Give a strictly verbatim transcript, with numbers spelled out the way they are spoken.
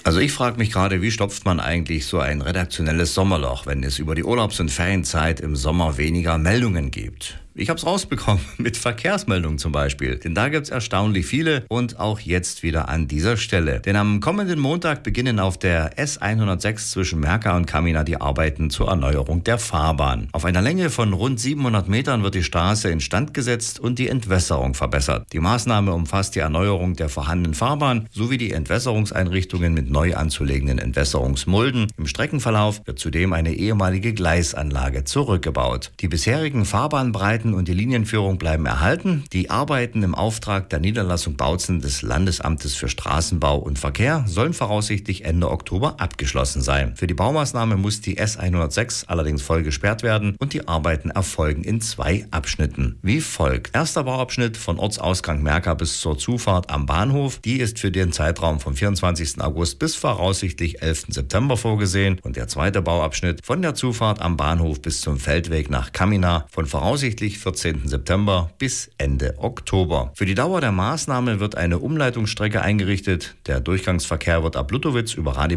Also ich frage mich gerade, wie stopft man eigentlich so ein redaktionelles Sommerloch, wenn es über die Urlaubs- und Ferienzeit im Sommer weniger Meldungen gibt? Ich habe es rausbekommen, mit Verkehrsmeldungen zum Beispiel. Denn da gibt's erstaunlich viele und auch jetzt wieder an dieser Stelle. Denn am kommenden Montag beginnen auf der S hundertsechs zwischen Merka und Kamina die Arbeiten zur Erneuerung der Fahrbahn. Auf einer Länge von rund siebenhundert Metern wird die Straße instand gesetzt und die Entwässerung verbessert. Die Maßnahme umfasst die Erneuerung der vorhandenen Fahrbahn sowie die Entwässerungseinrichtungen mit neu anzulegenden Entwässerungsmulden. Im Streckenverlauf wird zudem eine ehemalige Gleisanlage zurückgebaut. Die bisherigen Fahrbahnbreiten und die Linienführung bleiben erhalten. Die Arbeiten im Auftrag der Niederlassung Bautzen des Landesamtes für Straßenbau und Verkehr sollen voraussichtlich Ende Oktober abgeschlossen sein. Für die Baumaßnahme muss die S hundertsechs allerdings voll gesperrt werden und die Arbeiten erfolgen in zwei Abschnitten. Wie folgt: Erster Bauabschnitt von Ortsausgang Merka bis zur Zufahrt am Bahnhof. Die ist für den Zeitraum vom vierundzwanzigsten August bis voraussichtlich elften September vorgesehen. Und der zweite Bauabschnitt von der Zufahrt am Bahnhof bis zum Feldweg nach Kamina von voraussichtlich vierzehnten September bis Ende Oktober. Für die Dauer der Maßnahme wird eine Umleitungsstrecke eingerichtet. Der Durchgangsverkehr wird ab Luttowitz über Radio